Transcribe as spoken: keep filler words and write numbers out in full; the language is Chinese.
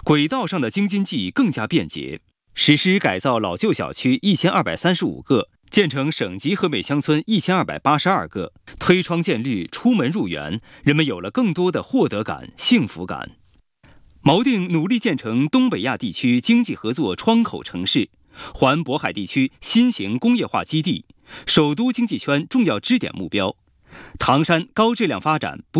轨道上的京津冀更加便捷。实施改造老旧小区一千二百三十五个，建成省级和美乡村一千二百八十二个，推窗见绿，出门入园，人们有了更多的获得感、幸福感。锚定努力建成东北亚地区经济合作窗口城市，环渤海地区新型工业化基地，首都经济圈重要支点目标。唐山高质量发展不